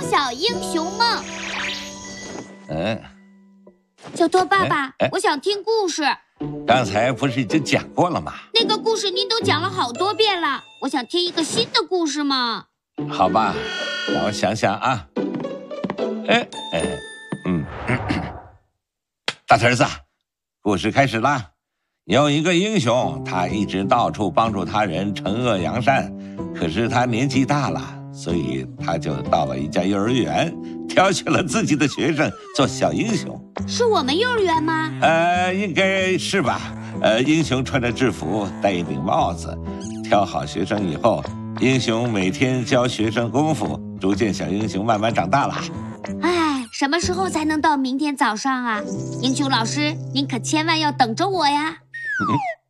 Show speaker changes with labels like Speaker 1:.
Speaker 1: 小英雄梦》。小托爸爸，我想听故事。
Speaker 2: 刚才不是已经讲过了吗？
Speaker 1: 那个故事您都讲了好多遍了，我想听一个新的故事嘛。
Speaker 2: 好吧，让我想想啊。大侄子，故事开始啦。有一个英雄，他一直到处帮助他人，惩恶扬善。可是他年纪大了，所以他就到了一家幼儿园，挑选了自己的学生做小英雄。
Speaker 1: 是我们幼儿园吗？
Speaker 2: 应该是吧。英雄穿着制服，戴一顶帽子，挑好学生以后，英雄每天教学生功夫，逐渐小英雄慢慢长大了。
Speaker 1: 哎，什么时候才能到明天早上啊？英雄老师，您可千万要等着我呀。